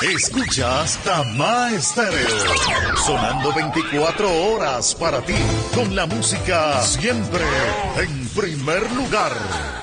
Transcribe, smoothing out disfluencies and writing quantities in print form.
Escuchas Tama Estéreo, sonando 24 horas para ti, con la música siempre en primer lugar.